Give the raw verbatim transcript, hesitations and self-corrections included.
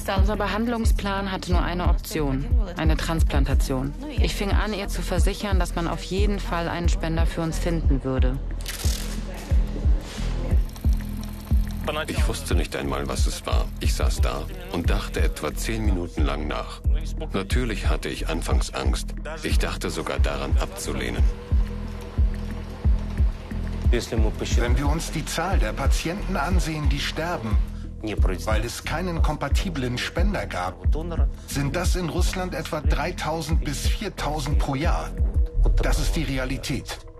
Unser Behandlungsplan hatte nur eine Option, eine Transplantation. Ich fing an, ihr zu versichern, dass man auf jeden Fall einen Spender für uns finden würde. Ich wusste nicht einmal, was es war. Ich saß da und dachte etwa zehn Minuten lang nach. Natürlich hatte ich anfangs Angst. Ich dachte sogar daran, abzulehnen. Wenn wir uns die Zahl der Patienten ansehen, die sterben, weil es keinen kompatiblen Spender gab, sind das in Russland etwa dreitausend bis viertausend pro Jahr. Das ist die Realität.